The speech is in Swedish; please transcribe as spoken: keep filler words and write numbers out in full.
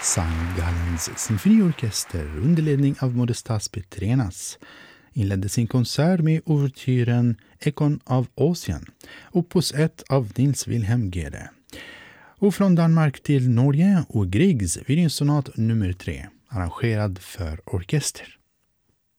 Sankt Gallens symfoniorkester under ledning av Modestas Petrenas inledde sin konsert med ouvertyren Ekon av Ocean, opus ett av Nils Wilhelm Gede. Och från Danmark till Norge och Griegs violinsonat nummer tre, arrangerad för orkester.